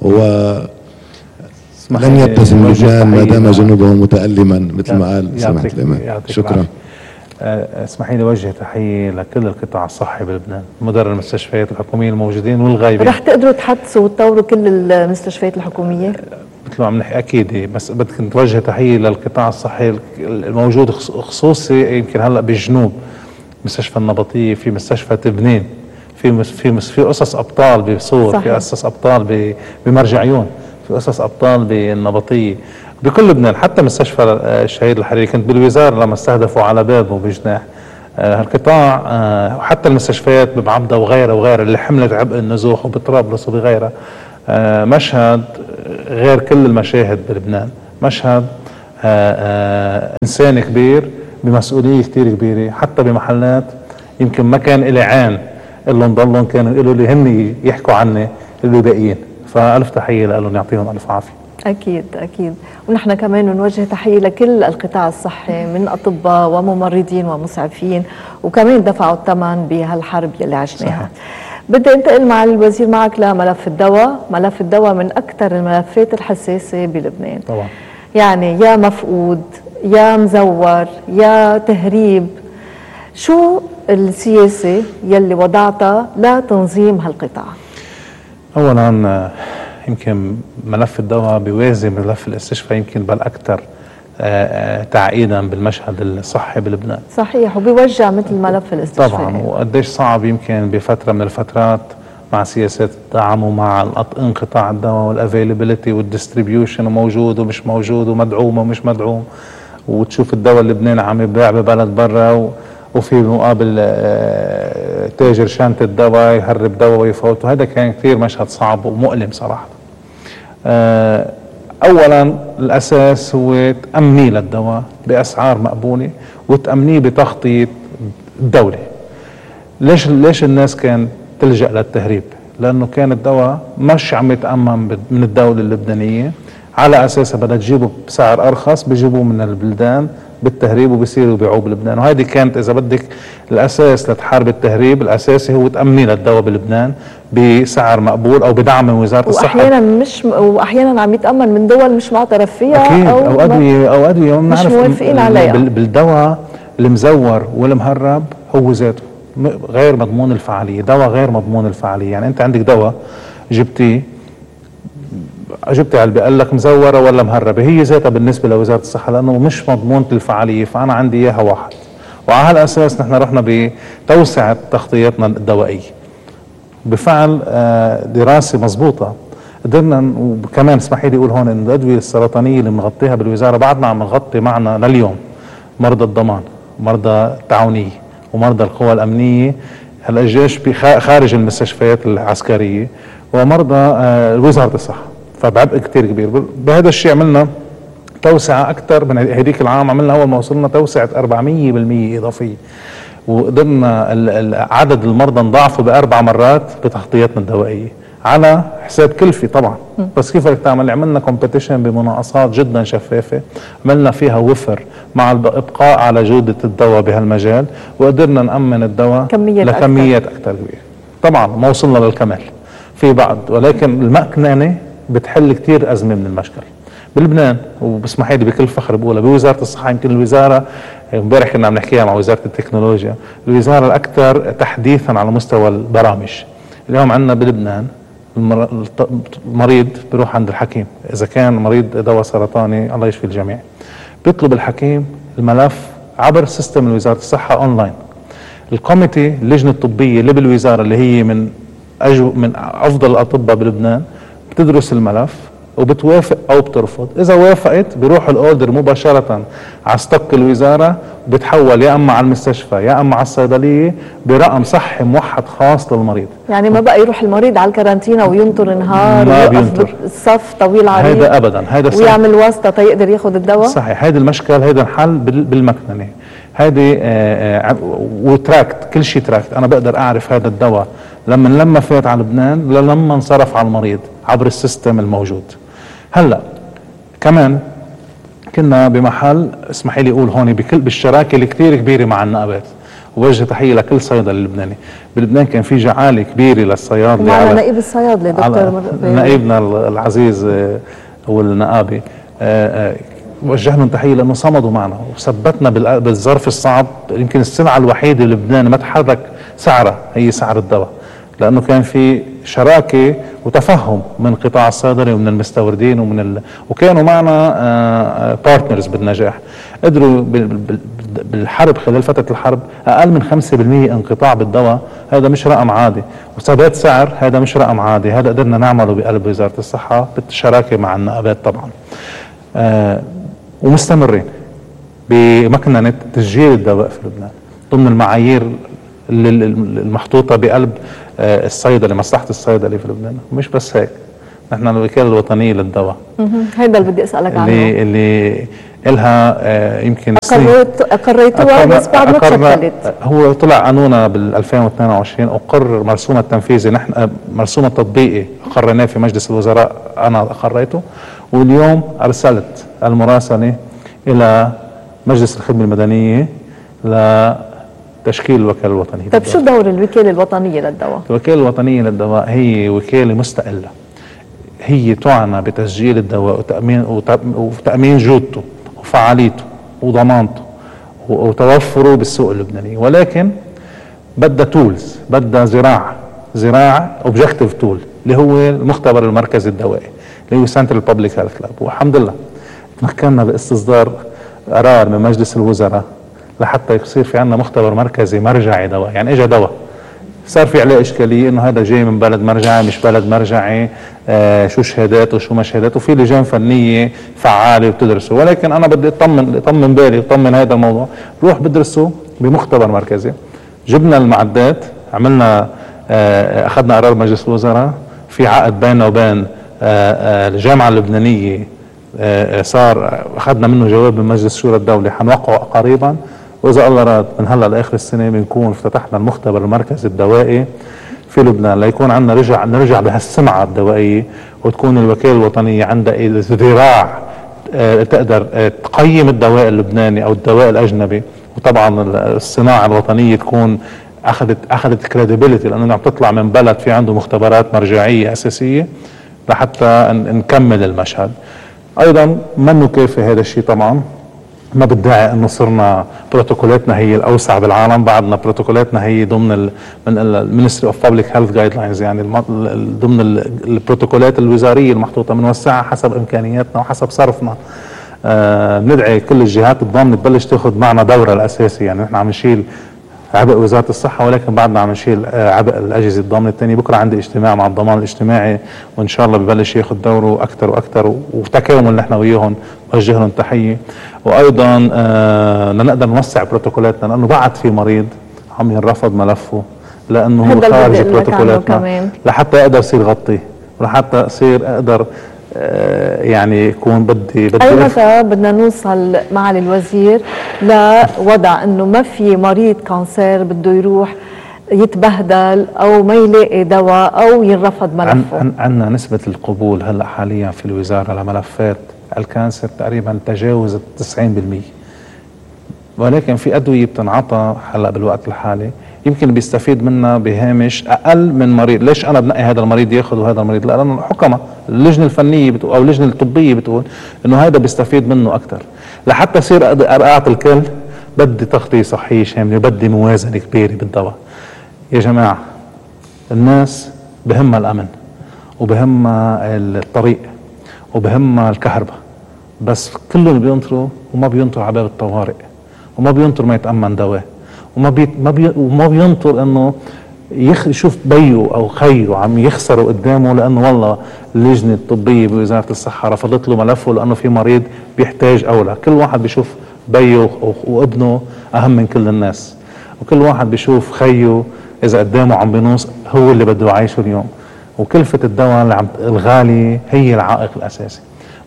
لن يبتسم لبنان ما دام جنوبه متألما مثل ما قال سماحة الإمام. شكرا. اسمحي لي اوجه تحيه لكل القطاع الصحي بلبنان، مدراء المستشفيات الحكوميه الموجودين والغايبين. رح تقدروا تحدثوا وتطوروا كل المستشفيات الحكوميه؟ مثل ما عم نحكي اكيد، بس بدك نتوجه تحيه للقطاع الصحي الموجود، خصوصي يمكن هلا بالجنوب، مستشفى النبطيه، في مستشفى تبنين، في قصص ابطال بصور، صحيح. في قصص ابطال بمرجع عيون، في قصص ابطال بالنبطيه، بكل لبنان. حتى مستشفى الشهيد الحريري كنت بالوزاره لما استهدفوا على بابه بجناح هالقطاع، وحتى المستشفيات بمعبده وغيرها اللي حملت عبء النزوح، وبطرابلس وبغيرها. مشهد غير كل المشاهد بلبنان، مشهد انسان كبير بمسؤوليه كتير كبيره، حتى بمحلات يمكن ما كان إلي عين الا نضلهم كانوا يقولوا لي هن يحكوا عني اللي باقيين. فالف تحيه لهم، يعطيهم الف عافيه. أكيد أكيد. ونحن كمان نوجه تحية لكل القطاع الصحي من أطباء وممرضين ومسعفين، وكمان دفعوا الثمن بهالحرب يلي عشناها. بدي انتقل مع الوزير معك لملف الدواء. ملف الدواء من أكثر الملفات الحساسة بلبنان طبعا، يعني يا مفقود يا مزور يا تهريب. شو السياسة يلي وضعتها لتنظيم هالقطاع؟ أولا يمكن ملف الدواء بيوازي ملف الاستشفاء يمكن بالأكثر تعقيدا بالمشهد الصحي بلبنان. صحيح، وبيوجع مثل ملف الاستشفاء طبعا. وقديش صعب يمكن بفترة من الفترات مع سياسات الدعم ومع انقطاع الدواء والافيلابيلتي والديستريبيوشن، وموجود ومش موجود ومدعوم ومش مدعوم، وتشوف الدواء اللبناني عم يباع ببلد برا، وفي مقابل تاجر شانة الدواء يهرب دواء ويفوت. وهذا كان كثير مشهد صعب ومؤلم صراحة. اولا الاساس هو تأمنيه للدواء باسعار مقبولة، وتأمنيه بتخطيط الدولة. ليش الناس كان تلجأ للتهريب؟ لانه كان الدواء مش عم يتأمن من الدولة اللبنانية، على اساسها بدها تجيبه بسعر ارخص، بيجيبوه من البلدان بالتهريب وبيصيروا يبيعوه بلبنان. وهذه كانت اذا بدك الاساس لتحارب التهريب الاساسي هو تأمين الدواء بلبنان بسعر مقبول او بدعم من وزاره الصحه. واحيانا عم يتأمن من دول مش معترف فيها، أكيد. او ادويه مش موافقين عليها. بالدواء المزور والمهرب هو ذاته غير مضمون الفعاليه، دواء غير مضمون الفعاليه. يعني انت عندك دواء جبتي علبة قال لك مزورة ولا مهربة، هي ذاتها بالنسبة لوزارة الصحة لأنه مش مضمونة الفعالية، فأنا عندي إياها واحد. وعلى هالأساس نحن رحنا بتوسعة تغطيتنا الدوائية بفعل دراسة مضبوطة. قدرنا، وكمان اسمحي لي أقول هون إن الأدوية السرطانية اللي بنغطيها بالوزارة بعدنا عم نغطي معنا لليوم مرضى الضمان، مرضى التعاونية، ومرضى القوى الأمنية، هلا الجيش خارج المستشفيات العسكرية، ومرضى وزارة الصحة. فبعبء كتير كبير. بهذا الشيء عملنا توسعة أكثر من هديك العام. عملنا أول ما وصلنا توسعة 400% إضافية، وقدرنا عدد المرضى نضاعفه ب4 مرات بتغطيتنا الدوائية على حساب كلفي طبعا. بس كيف بدك تعمل؟ عملنا كومبيتيشن بمناقصات جدا شفافة، عملنا فيها وفر مع الابقاء على جودة الدواء بهالمجال، وقدرنا نأمن الدواء لكميات أكثر كبيرة. طبعا ما وصلنا للكمال في بعض، ولكن المكننة بتحل كتير أزمة من المشكل. بلبنان، وبسمح لي بكل فخر بقولها بوزاره الصحه، يمكن الوزاره امبارح كنا عم نحكيها مع وزاره التكنولوجيا، الوزاره الاكثر تحديثا على مستوى البرامج. اليوم عندنا بلبنان المريض بيروح عند الحكيم، اذا كان مريض دواء سرطاني الله يشفي الجميع، بيطلب الحكيم الملف عبر سيستم وزاره الصحه اونلاين. الكوميتي اللجنه الطبيه اللي بالوزاره اللي هي من افضل الاطباء بلبنان بتدرس الملف وبتوافق او بترفض. اذا وافقت بيروح الاوردر مباشره على ستوك الوزاره، بتحول يا اما على المستشفى يا اما على الصيدليه برقم صحي موحد خاص للمريض. يعني ما بقى يروح المريض على الكارانتينا وينطر نهار ويوقف الصف طويل عريض، هذا ابدا، هذا ويعمل واسطه تيقدر ياخذ الدواء. صحيح، هذا المشكل، هذا الحل بالمكننه، هذه وتراكت، كل شيء تراكت. انا بقدر اعرف هذا الدواء لما فات على لبنان لما انصرف على المريض عبر السيستم الموجود. هلا كمان كنا بمحل، اسمحي لي اقول هون، بالشراكه اللي كثير كبيره مع النقابات، ووجه تحيه لكل صيدلي لبناني. بلبنان كان في جعاله كبيره للصيادله، ومعنا نائب الصيادله دكتور نائبنا العزيز والنقابي، وجه لهم تحيه لانه صمدوا معنا وثبتنا بالظرف الصعب. يمكن السلعه الوحيده بلبنان ما تحرك سعرها هي سعر الدواء، لانه كان في شراكه وتفهم من قطاع الصيدله ومن المستوردين وكانوا معنا بارتنرز بالنجاح. قدروا بالحرب، خلال فتره الحرب، اقل من 5% انقطاع بالدواء، هذا مش رقم عادي، وثبات سعر هذا مش رقم عادي، هذا قدرنا نعمله بقلب وزاره الصحه بالشراكه مع النقابات طبعا. ومستمرين بمكننه تسجيل الدواء في لبنان ضمن المعايير المحطوطه بقلب الصيدله، مصلحه الصيدله في لبنان. مش بس هيك، نحن الوكاله الوطنيه للدواء، هيدا اللي بدي اسالك عنه، اللي إلها يمكن اقريتوها بس بعد ما تشكلت. هو طلع قانونها بال 2022 وقرر مرسومه التنفيذي، نحن مرسومه التطبيقي قررناه في مجلس الوزراء، انا قريته، واليوم ارسلت المراسله الى مجلس الخدمه المدنيه لتشكيل الوكاله الوطنيه. طيب شو دور الوكاله الوطنيه للدواء؟ الوكاله الوطنيه للدواء هي وكاله مستقله، هي تعنى بتسجيل الدواء وتامين جودته وفعاليته وضمانته وتوفره بالسوق اللبناني، ولكن بدها تولز، بدها زراعه اوبجكتيف تول اللي هو المختبر المركزي الدوائي اللي هو سنترال بابليك هيلث لاب. والحمد لله تمكنا باستصدار قرار من مجلس الوزراء لحتى يصير في عندنا مختبر مركزي مرجعي دواء. يعني اجى دواء صار في عليه اشكاليه انه هذا جاي من بلد مرجعي مش بلد مرجعي، شو شهاداته وشو ما شهاداته، وفي لجان فنيه فعاله وبتدرسه، ولكن انا بدي اطمن بالي واطمن هذا الموضوع، بروح بدرسه بمختبر مركزي. جبنا المعدات، عملنا اخذنا قرار مجلس الوزراء، في عقد بيننا وبين الجامعه اللبنانيه، صار اخذنا منه جواب من مجلس شورى الدولي، حنوقعه قريبا، واذا الله راد من هلا لاخر السنه بنكون افتتحنا المختبر المركزي الدوائي في لبنان، ليكون عندنا نرجع بهالسمعه الدوائيه، وتكون الوكاله الوطنيه عندها ذراع تقدر تقيم الدواء اللبناني او الدواء الاجنبي، وطبعا الصناعه الوطنيه تكون اخذت كريديبيليتي لانه عم تطلع من بلد في عنده مختبرات مرجعيه اساسيه لحتى نكمل المشهد. ايضا منه كافي هذا الشيء، طبعا ما بدعي انه صرنا بروتوكولاتنا هي الاوسع بالعالم، بعدنا بروتوكولاتنا هي ضمن من المينستري اوف بابليك هيلث جايد لاينز، يعني ضمن البروتوكولات الوزاريه المحطوطه، بنوسعها حسب امكانياتنا وحسب صرفنا. بندعي كل الجهات الضامنه تبلش تاخذ معنا دورها الاساسي، يعني نحن عم نشيل عبء وزاره الصحه، ولكن بعدنا عم نشيل عبء الاجهزه الضامنه الثانيه. بكره عندي اجتماع مع الضمان الاجتماعي وان شاء الله ببلش ياخذ دوره اكثر واكثر، وتكامل نحن وياهم، بوجه لهم تحيه. وايضا نقدر نوسع بروتوكولاتنا، لانه بعد في مريض عم ينرفض ملفه لانه هو خارج بروتوكولاتنا، لحتى اقدر اصير غطيه ولحتى اصير اقدر يعني يكون بدي اي متى بدنا نوصل معالي الوزير لوضع انه ما في مريض كانسير بده يروح يتبهدل او ما يلاقي دواء او ينرفض ملفه؟ عندنا نسبة القبول هلا حاليا في الوزارة لملفات الكانسر تقريبا تجاوزت 90%، ولكن في ادوية بتنعطى هلا بالوقت الحالي يمكن بيستفيد منها بهامش اقل من مريض. ليش انا بنقي هذا المريض ياخذ وهذا المريض لا؟ لانه الحكمه اللجنه الفنيه بتقول او اللجنه الطبيه بتقول انه هذا بيستفيد منه اكثر. لحتى يصير اعطي الكل بدي تغطيه صحيه شامله، بدي موازنه كبيره بالدواء. يا جماعه الناس بهمها الامن وبهمها الطريق وبهمها الكهرباء، بس كلهم بينطروا وما بينطروا على باب الطوارئ، وما بينطر ما يتأمن دواء، وما بينطر انه يشوف بيه او خيه عم يخسروا قدامه لانه والله اللجنه الطبيه بوزاره الصحه رفضت له ملفه لانه في مريض بيحتاج اولى. كل واحد بيشوف بيه وابنه اهم من كل الناس، وكل واحد بيشوف خيه اذا قدامه عم بينوص هو اللي بده يعيشه اليوم. وكلفه الدواء الغالي هي العائق الاساسي.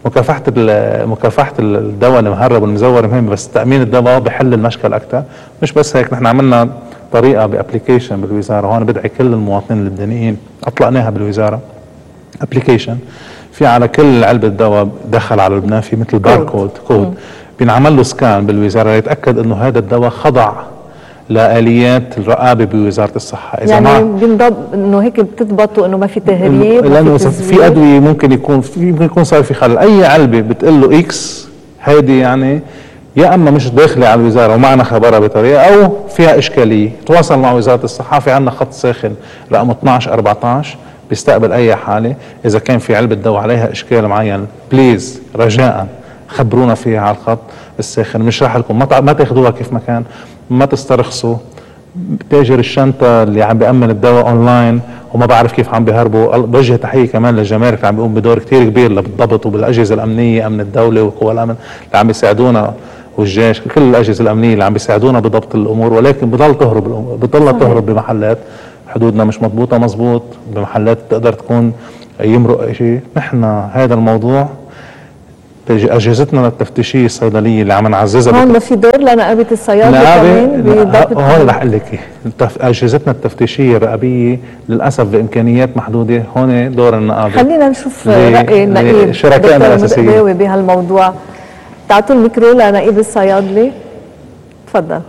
مكافحة الدواء المهرب والمزور مهم، بس تأمين الدواء بحل المشكل أكثر. مش بس هيك، نحن عملنا طريقة بأبليكيشن بالوزارة، وهون بدعي كل المواطنين اللبنانيين أطلقناها بالوزارة. أبليكيشن في على كل علبة دواء دخل على لبنان في مثل باركود كود بينعمل له سكان بالوزارة يتأكد إنه هذا الدواء خضع لآليات الرقابة بوزارة الصحة. إذا يعني بينضب انه هيك بتضبطوا انه ما في تهريب، لانه في ادويه ممكن يكون صار في خلل. اي علبه بتقول له اكس هيدي يعني يا اما مش داخله على الوزاره ومعنا خبرها بطريقه او فيها اشكاليه. تواصل مع وزاره الصحه، في عندنا خط ساخن رقم 1214 بيستقبل اي حاله. اذا كان في علبه دواء عليها اشكال معين بليز رجاء خبرونا فيها على الخط الساخن. مش راح لكم ما تاخذوها كيف ما كان، ما تسترخصوا. تاجر الشنطة اللي عم بيأمن الدواء اونلاين وما بعرف كيف عم بيهربوا، بوجه تحية كمان للجمارك اللي عم بيقوم بدور كتير كبير بالضبط، وبالأجهزة الأمنية، أمن الدولة وقوى الأمن اللي عم بيساعدونا، والجيش، كل الأجهزة الأمنية اللي عم بيساعدونا بضبط الأمور. ولكن بضل تهرب بمحلات حدودنا مش مضبوطة مزبوط، بمحلات تقدر تكون يمرق شيء. نحن هذا الموضوع اجهزتنا التفتيشيه الصيدليه اللي عم نعززها هون في دور لنقابه الصيادله كمان بضبط. هون رح اقول لك اجهزتنا التفتيشيه الرقابيه للاسف بامكانيات محدوده. هون دور النقابه. خلينا نشوف راي النقيب شركائنا الاساسيين بهالموضوع. تعطوا الميكرو لنقيب الصيادله، تفضل.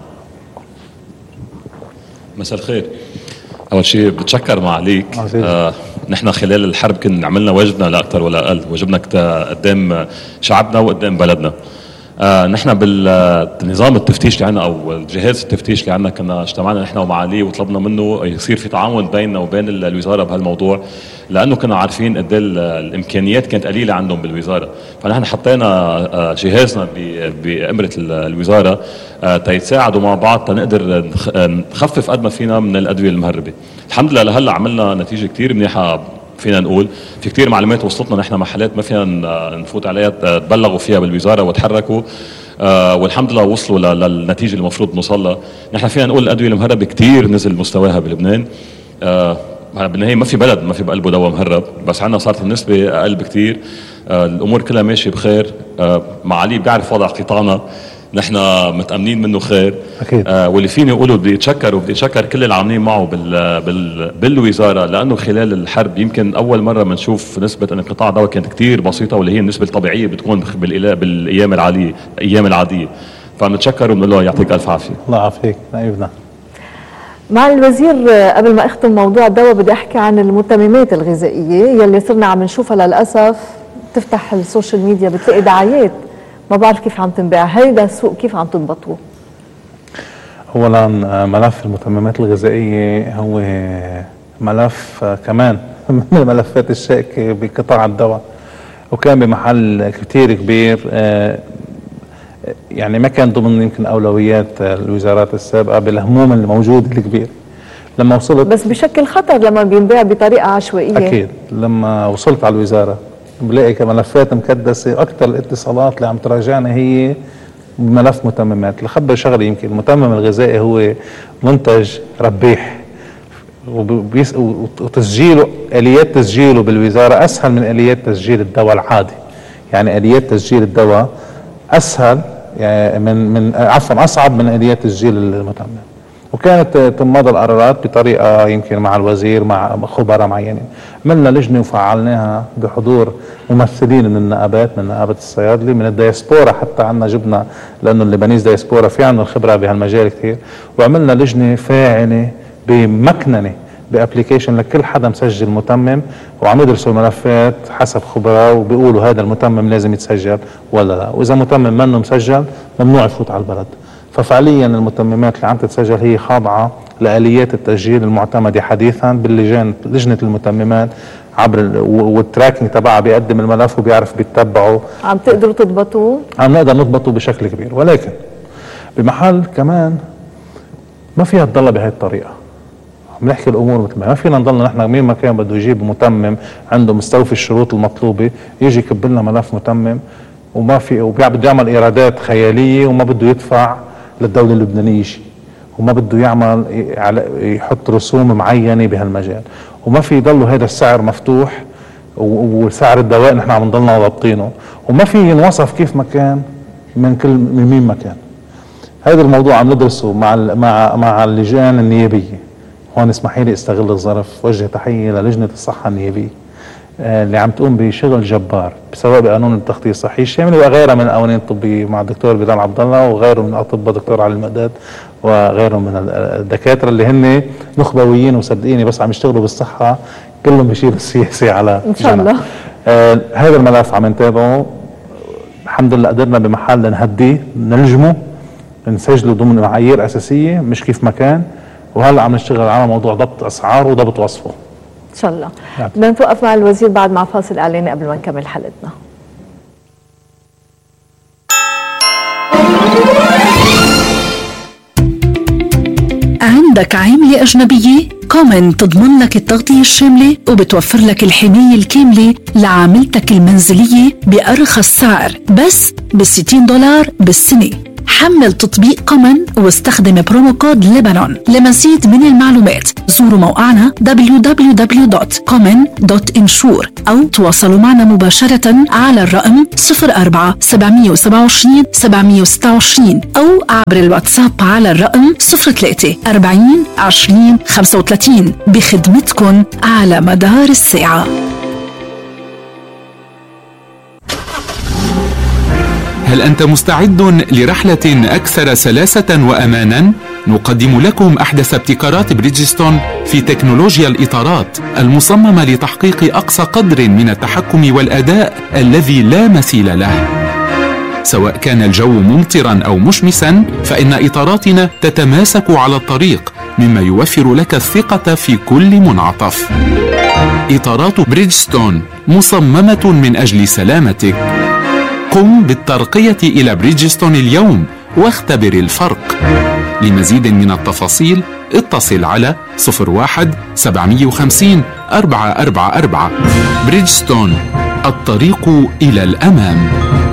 مساء الخير. اول شيء بتشكر معاليك. نحن خلال الحرب كنا عملنا واجبنا لا اكثر ولا اقل، واجبنا قدام شعبنا وقدام بلدنا. نحن بالنظام التفتيش اللي عندنا او الجهاز التفتيش اللي عندنا كنا اجتمعنا نحن ومعاليه وطلبنا منه يصير في تعاون بيننا وبين الوزاره بهالموضوع، لانه كنا عارفين قد الامكانيات كانت قليله عندهم بالوزاره. فنحن حطينا جهازنا بامره الوزاره تيتساعدوا مع بعض تنقدر نخفف قد ما فينا من الادويه المهربه. الحمد لله لهلا عملنا نتيجه كثير منيحه. فينا نقول في كثير معلومات وصلتنا نحن محلات ما فينا نفوت عليها، تبلغوا فيها بالوزاره وتحركوا، والحمد لله وصلوا للنتيجه اللي المفروض نوصل لها. نحن فينا نقول الادويه المهربه كثير نزل مستواها بلبنان. بالنهايه ما في بلد ما في بقلبه دواء مهرب، بس عندنا صارت النسبه اقل بكثير. الامور كلها ماشيه بخير. معالي بيعرف وضع قطاعنا، نحن متأمنين منه خير أكيد. واللي فيني اقوله بدي اتشكر كل العاملين معه بالوزاره، لانه خلال الحرب يمكن اول مره بنشوف نسبه انقطاع دواء كانت كثير بسيطه، واللي هي النسبه الطبيعيه بتكون بالايام العاديه. فبنتشكر وبنقول له يعطيك الف عافيه. الله يعافيك نائبنا. مع الوزير قبل ما اختم موضوع الدواء بدي احكي عن المتممات الغذائيه يلي صرنا عم نشوفها للاسف. تفتح السوشيال ميديا بتلاقي دعايات ما بعرف كيف عم تنباع. هيدا السوق كيف عم تضبطوه؟ اولا ملف المتممات الغذائيه هو ملف كمان من الملفات الشائكه بقطاع الدواء، وكان بمحل كتير كبير. يعني ما كان ضمن يمكن اولويات الوزارات السابقه بالهموم الموجود الكبير. لما وصلت بس بشكل خطر لما بينباع بطريقه عشوائيه. اكيد. لما وصلت على الوزاره بلاقي كملفات مكدسه، اكثر الاتصالات اللي عم تراجعنا هي بملف متممات. لخبر شغله، يمكن المتمم الغذائي هو منتج ربيح، وتسجيله اليات تسجيله بالوزاره اسهل من اليات تسجيل الدواء العادي. يعني اليات تسجيل الدواء اسهل يعني من عفوا اصعب من اليات تسجيل المتمم. وكانت تمضى القرارات بطريقة يمكن مع الوزير مع خبراء معينين. عملنا لجنة وفعلناها بحضور ممثلين من النقابات، من نقابة الصيادلة، من الدياسبورا، حتى عنا جبنا لأنه اللبنانيز دياسبورا في عندهم خبرة بهالمجال كثير. وعملنا لجنة فاعلة بمكننة بابليكيشن لكل حدا مسجل متمم، وعم يدرسوا الملفات حسب خبراء وبيقولوا هذا المتمم لازم يتسجل ولا لا، واذا متمم منه مسجل ممنوع يفوت على البلد. ففعليا المتممات اللي عم تتسجل هي خاضعه لآليات التسجيل المعتمده حديثا باللجان، لجنه المتممات عبر والتراكنج تبعها بيقدم الملف وبيعرف بيتبعه. عم تقدروا تضبطوه؟ عم نقدر نضبطه بشكل كبير، ولكن بمحل كمان ما فيها تضل بهي الطريقه. بنحكي الامور مثل ما فينا نضلنا نحن مين ما كان بده يجيب متمم عنده مستوفي الشروط المطلوبه يجي يكب لنا ملف متمم وما في، وبده يعمل ايرادات خياليه وما بده يدفع للدوله اللبنانيه شيء، وما بده يعمل يحط رسوم معينه بهالمجال، وما في يضلوا هذا السعر مفتوح وسعر الدواء نحن عم نضلنا ضابطينه، وما في ينوصف كيف ما كان من مين ما كان. هذا الموضوع عم ندرسه مع اللجان النيابيه. هون اسمحي لي استغل الظرف وجه تحيه للجنه الصحه النيابيه اللي عم تقوم بشغل جبار سواء بقانون التغطيه الصحيه الشامله وغيرها من القوانين الطبيه مع الدكتور بلال عبد الله وغيره من الاطباء، دكتور علي المقداد وغيرهم من الدكاتره اللي هن نخبويين وصدقيني بس عم يشتغلوا بالصحه كلهم بيشيلوا السياسه على ان شاء الله. هذا الملف عم نتابعه، الحمد لله قدرنا بمحل نهديه نلجمه نسجله ضمن معايير اساسيه مش كيف ما كان، وهلا عم نشتغل على موضوع ضبط اسعاره وضبط وصفه ان شاء الله. بدنا نتوقف مع الوزير بعد مع فاصل اعلاني قبل ما نكمل حلقتنا. عندك عاملة أجنبية؟ كومن تضمن لك التغطية الشاملة وبتوفر لك الحماية الكاملة لعاملتك المنزلية بأرخص سعر بس $60 بالسنة. حمل تطبيق كومن واستخدم برومو كود لبنان. لمزيد من المعلومات زوروا موقعنا www.common.insure أو تواصلوا معنا مباشرة على الرقم 04 727 726 أو عبر الواتساب على الرقم 03 40 20 35 بخدمتكم على مدار الساعة. هل أنت مستعد لرحلة أكثر سلاسة وأمانا؟ نقدم لكم أحدث ابتكارات بريدجستون في تكنولوجيا الإطارات المصممة لتحقيق أقصى قدر من التحكم والأداء الذي لا مثيل له. سواء كان الجو ممطرا أو مشمسا فإن إطاراتنا تتماسك على الطريق مما يوفر لك الثقة في كل منعطف. إطارات بريدجستون مصممة من أجل سلامتك. قم بالترقية إلى بريدجستون اليوم واختبر الفرق. لمزيد من التفاصيل اتصل على 01 750 444. بريدجستون، الطريق إلى الأمام.